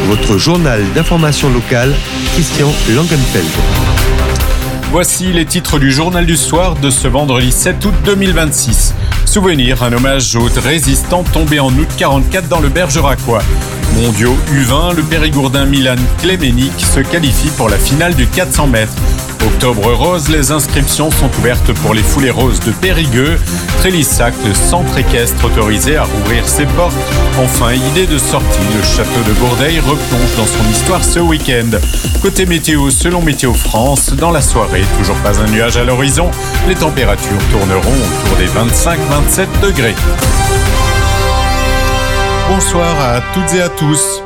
Votre journal d'information locale, Christian Langenfeld. Voici les titres du journal du soir de ce vendredi 7 août 2026. Souvenir, un hommage aux résistants tombés en août 44 dans le Bergeracois. Mondiaux U20, le Périgourdin Milan Klemenic se qualifie pour la finale du 400 mètres. Octobre rose, les inscriptions sont ouvertes pour les foulées roses de Périgueux. Trélissac, le centre équestre autorisé à rouvrir ses portes. Enfin, idée de sortie, le château de Bourdeil replonge dans son histoire ce week-end. Côté météo, selon Météo France, dans la soirée, toujours pas un nuage à l'horizon. Les températures tourneront autour des 25-27 degrés. Bonsoir à toutes et à tous.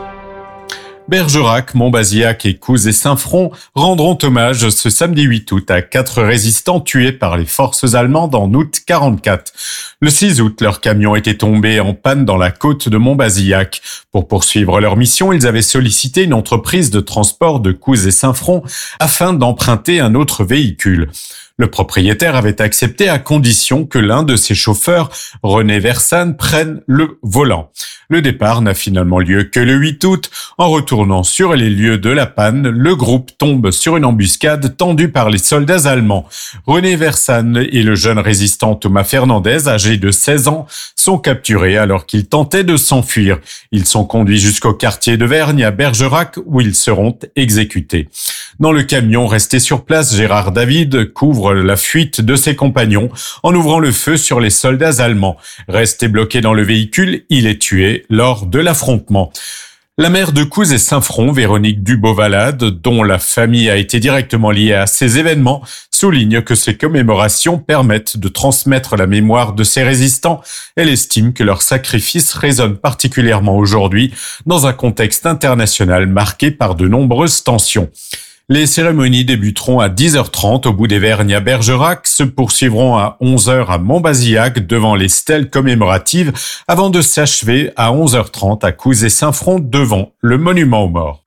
Bergerac, Montbazillac et Couz et Saint-Front rendront hommage ce samedi 8 août à 4 résistants tués par les forces allemandes en août 44. Le 6 août, leur camion était tombé en panne dans la côte de Montbazillac. Pour poursuivre leur mission, ils avaient sollicité une entreprise de transport de Couz et Saint-Front afin d'emprunter un autre véhicule. Le propriétaire avait accepté à condition que l'un de ses chauffeurs, René Versanne, prenne le volant. Le départ n'a finalement lieu que le 8 août. En retournant sur les lieux de la panne, le groupe tombe sur une embuscade tendue par les soldats allemands. René Versanne et le jeune résistant Thomas Fernandez, âgé de 16 ans, sont capturés alors qu'ils tentaient de s'enfuir. Ils sont conduits jusqu'au quartier de Vergne à Bergerac où ils seront exécutés. Dans le camion resté sur place, Gérard David couvre la fuite de ses compagnons en ouvrant le feu sur les soldats allemands. Resté bloqué dans le véhicule, il est tué lors de l'affrontement. La maire de Couz et Saint-Front, Véronique Dubeau-Valade, dont la famille a été directement liée à ces événements, souligne que ces commémorations permettent de transmettre la mémoire de ces résistants. Elle estime que leur sacrifice résonne particulièrement aujourd'hui dans un contexte international marqué par de nombreuses tensions. Les cérémonies débuteront à 10h30 au bout des Vergnes à Bergerac, se poursuivront à 11h à Montbazillac devant les stèles commémoratives avant de s'achever à 11h30 à Couz et Saint-Front devant le monument aux morts.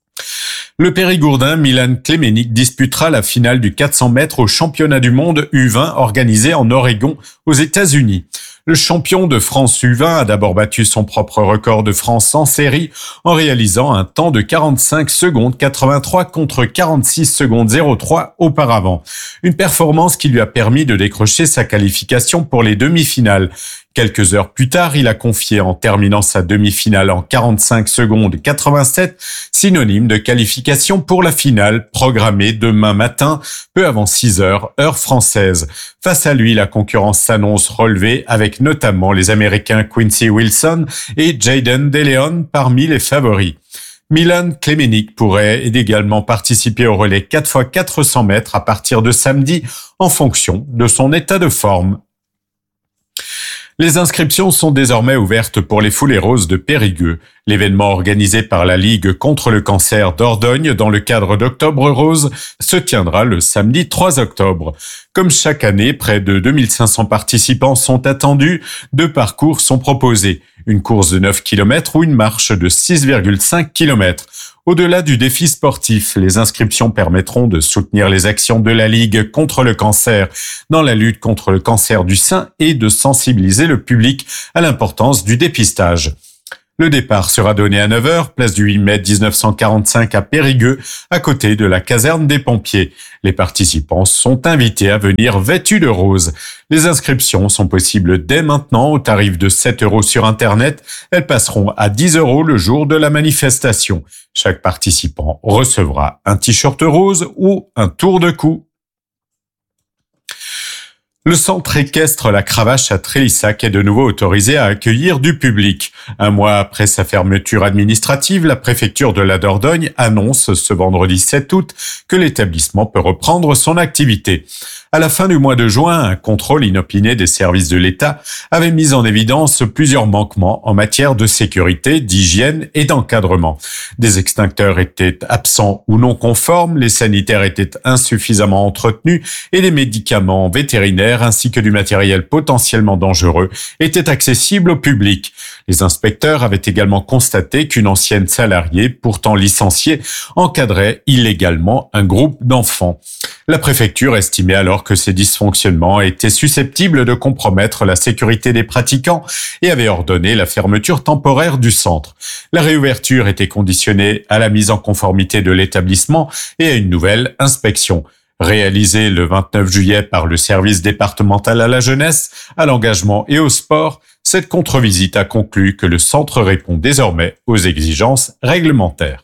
Le Périgourdin Milan Klemenic disputera la finale du 400 mètres au championnat du monde U20 organisé en Oregon aux États-Unis. Le champion de France U20 a d'abord battu son propre record de France en série en réalisant un temps de 45 secondes 83 contre 46 secondes 03 auparavant. Une performance qui lui a permis de décrocher sa qualification pour les demi-finales. Quelques heures plus tard, il a confié en terminant sa demi-finale en 45 secondes 87, synonyme de qualification pour la finale programmée demain matin, peu avant 6 heures, heure française. Face à lui, la concurrence s'annonce relevée avec notamment les Américains Quincy Wilson et Jaden DeLeon parmi les favoris. Milan Klemenic pourrait également participer au relais 4x400 mètres à partir de samedi en fonction de son état de forme. Les inscriptions sont désormais ouvertes pour les foulées roses de Périgueux, l'événement organisé par la Ligue contre le cancer d'Ordogne dans le cadre d'Octobre Rose se tiendra le samedi 3 octobre. Comme chaque année, près de 2500 participants sont attendus, 2 parcours sont proposés, une course de 9 km ou une marche de 6,5 km. Au-delà du défi sportif, les inscriptions permettront de soutenir les actions de la Ligue contre le cancer dans la lutte contre le cancer du sein et de sensibiliser le public à l'importance du dépistage. Le départ sera donné à 9h, place du 8 mai 1945 à Périgueux, à côté de la caserne des pompiers. Les participants sont invités à venir vêtus de rose. Les inscriptions sont possibles dès maintenant au tarif de 7 € sur Internet. Elles passeront à 10 € le jour de la manifestation. Chaque participant recevra un t-shirt rose ou un tour de cou. Le centre équestre La Cravache à Trélissac est de nouveau autorisé à accueillir du public. Un mois après sa fermeture administrative, la préfecture de la Dordogne annonce ce vendredi 7 août que l'établissement peut reprendre son activité. À la fin du mois de juin, un contrôle inopiné des services de l'État avait mis en évidence plusieurs manquements en matière de sécurité, d'hygiène et d'encadrement. Des extincteurs étaient absents ou non conformes, les sanitaires étaient insuffisamment entretenus et les médicaments vétérinaires ainsi que du matériel potentiellement dangereux étaient accessibles au public. Les inspecteurs avaient également constaté qu'une ancienne salariée, pourtant licenciée, encadrait illégalement un groupe d'enfants. La préfecture estimait alors alors que ces dysfonctionnements étaient susceptibles de compromettre la sécurité des pratiquants et avait ordonné la fermeture temporaire du centre. La réouverture était conditionnée à la mise en conformité de l'établissement et à une nouvelle inspection. Réalisée le 29 juillet par le service départemental à la jeunesse, à l'engagement et au sport, cette contre-visite a conclu que le centre répond désormais aux exigences réglementaires.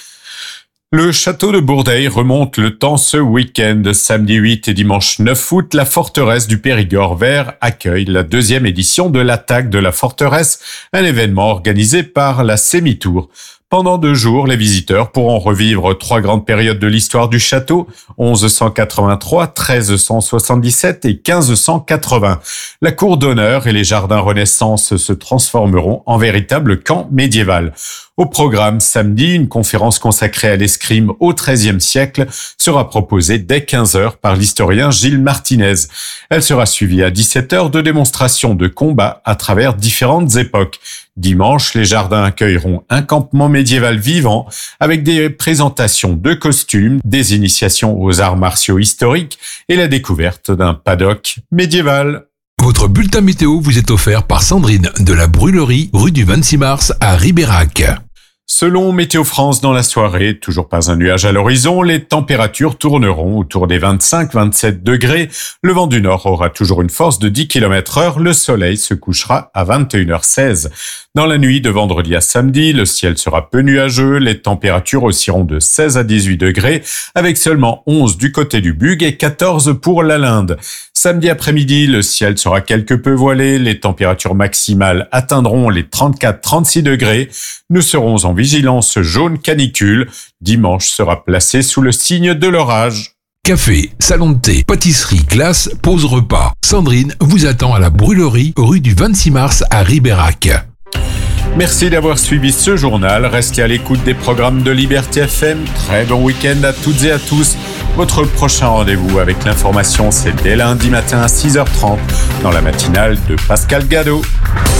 Le château de Bourdeil remonte le temps ce week-end. Samedi 8 et dimanche 9 août, la forteresse du Périgord vert accueille la 2e édition de l'attaque de la forteresse, un événement organisé par la Sémitour. Pendant 2 jours, les visiteurs pourront revivre 3 grandes périodes de l'histoire du château, 1183, 1377 et 1580. La cour d'honneur et les jardins Renaissance se transformeront en véritable camp médiéval. Au programme samedi, une conférence consacrée à l'escrime au XIIIe siècle sera proposée dès 15h par l'historien Gilles Martinez. Elle sera suivie à 17h de démonstrations de combats à travers différentes époques. Dimanche, les jardins accueilleront un campement médiéval vivant avec des présentations de costumes, des initiations aux arts martiaux historiques et la découverte d'un paddock médiéval. Votre bulletin météo vous est offert par Sandrine de la Brûlerie, rue du 26 mars à Ribérac. Selon Météo France, dans la soirée, toujours pas un nuage à l'horizon, les températures tourneront autour des 25-27 degrés. Le vent du nord aura toujours une force de 10 km/h. Le soleil se couchera à 21h16. Dans la nuit de vendredi à samedi, le ciel sera peu nuageux. Les températures oscilleront de 16 à 18 degrés, avec seulement 11 du côté du Bug et 14 pour la Linde. Samedi après-midi, le ciel sera quelque peu voilé. Les températures maximales atteindront les 34-36 degrés. Nous serons en vigilance jaune canicule. Dimanche sera placé sous le signe de l'orage. Café, salon de thé, pâtisserie, glace, pause repas. Sandrine vous attend à la Brûlerie, rue du 26 mars à Ribérac. Merci d'avoir suivi ce journal. Restez à l'écoute des programmes de Liberté FM. Très bon week-end à toutes et à tous. Votre prochain rendez-vous avec l'information, c'est dès lundi matin à 6h30 dans la matinale de Pascal Gadot.